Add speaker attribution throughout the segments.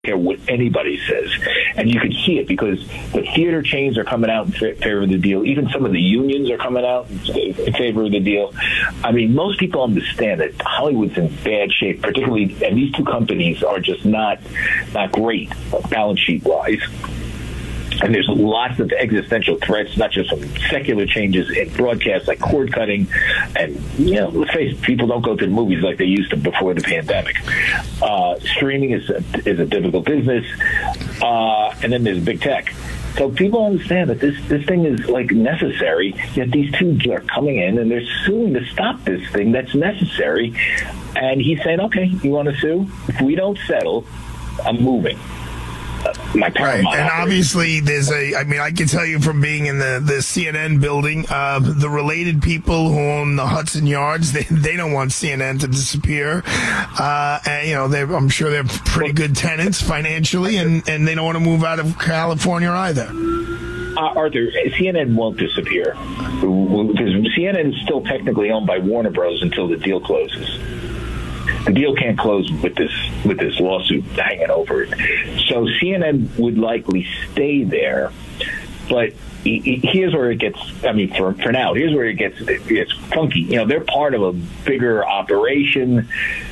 Speaker 1: care what anybody says. And you can see it because the theater chains are coming out in favor of the deal. Even some of the unions are coming out in favor of the deal. I mean, most people understand that Hollywood's in bad shape, particularly, and these two companies are just not great balance sheet wise. And there's lots of existential threats, not just from secular changes in broadcast like cord cutting. And, let's face it, people don't go to the movies like they used to before the pandemic. Streaming is a difficult business. And then there's big tech. So people understand that this thing is like necessary, yet these two are coming in and they're suing to stop this thing that's necessary. And he's saying, okay, you want to sue? If we don't settle, I'm moving.
Speaker 2: Right. And obviously I can tell you from being in the CNN building, the related people who own the Hudson Yards, they don't want CNN to disappear. And, I'm sure they're pretty good tenants financially, and they don't want to move out of California either.
Speaker 1: Arthur, CNN won't disappear because CNN is still technically owned by Warner Bros. Until the deal closes. The deal can't close with this lawsuit hanging over it. So CNN would likely stay there. But here's where it gets, for now, here's where it gets funky. They're part of a bigger operation,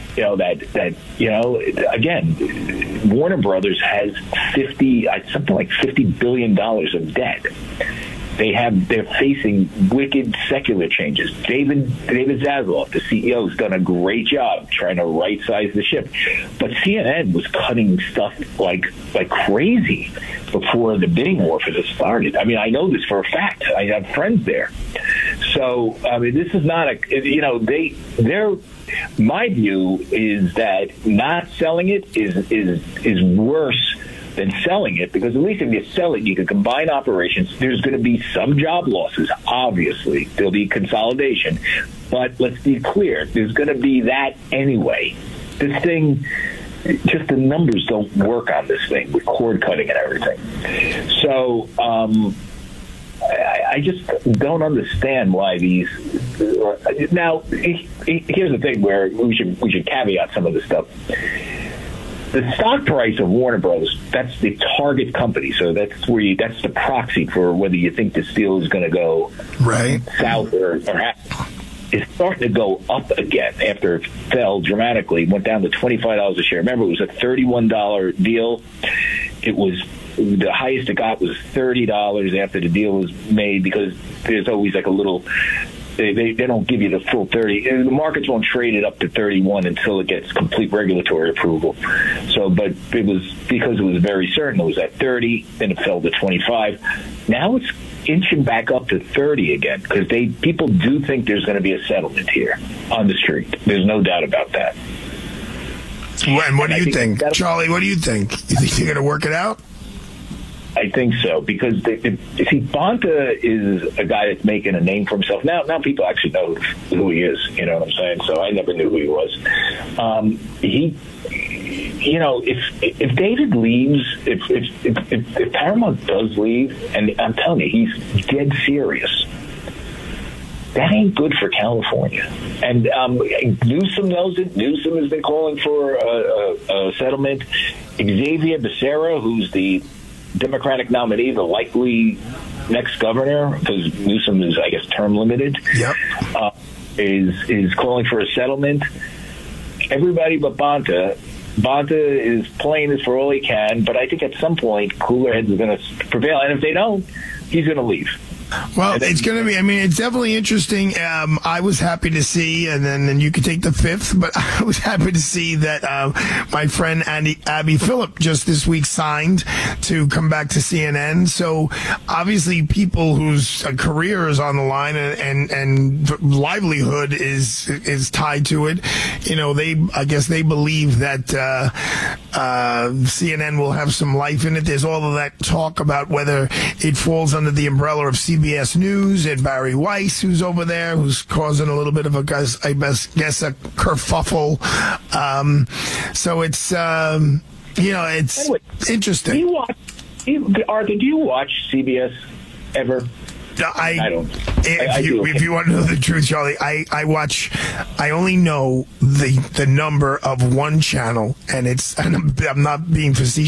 Speaker 1: again, Warner Brothers has something like $50 billion of debt. They're facing wicked secular changes. David Zaslav, the CEO, has done a great job trying to right-size the ship. But CNN was cutting stuff like crazy before the bidding war for this started. I know this for a fact. I have friends there. So, this is not my view is that not selling it is worse than selling it, because at least if you sell it, you can combine operations. There's going to be some job losses, obviously. There'll be consolidation. But let's be clear, there's going to be that anyway. This thing, just the numbers don't work on this thing with cord cutting and everything. So I just don't understand why these... Now, here's the thing where we should caveat some of this stuff. The stock price of Warner Bros., that's the target company, so that's the proxy for whether you think this deal is going to go
Speaker 2: right
Speaker 1: south or is starting to go up again after it fell dramatically, went down to $25 a share. Remember, it was a $31 deal. It was the highest it got was $30 after the deal was made, because there's always like a little... They don't give you the full 30. The markets won't trade it up to 31 until it gets complete regulatory approval. So, but it was because it was very certain. It was at 30, then it fell to 25. Now it's inching back up to 30 again, because people do think there's going to be a settlement here on the street. There's no doubt about that.
Speaker 2: And what do you think, Charlie? What do you think? You think they're going to work it out?
Speaker 1: I think so, because Bonta is a guy that's making a name for himself. Now people actually know who he is. You know what I'm saying? So I never knew who he was. If David leaves, if Paramount does leave, and I'm telling you, he's dead serious, that ain't good for California. And Newsom knows it. Newsom has been calling for a settlement. Xavier Becerra, who's the Democratic nominee, the likely next governor, because Newsom is, I guess, term limited, is calling for a settlement. Everybody but Bonta. Bonta is playing this for all he can, but I think at some point cooler heads are going to prevail, and if they don't, he's going to leave.
Speaker 2: Well, it's going to be, it's definitely interesting. I was happy to see, and then you could take the fifth, but I was happy to see that my friend Abby Phillip just this week signed to come back to CNN. So obviously people whose career is on the line and livelihood is tied to it, I guess they believe that CNN will have some life in it. There's all of that talk about whether it falls under the umbrella of CBS News and Barry Weiss, who's over there, who's causing a little bit of a kerfuffle. So it's, it's
Speaker 1: anyway,
Speaker 2: interesting.
Speaker 1: Arthur, do you watch CBS ever?
Speaker 2: I
Speaker 1: don't.
Speaker 2: If you want to know the truth, Charlie, I only know the number of one channel, and I'm not being facetious.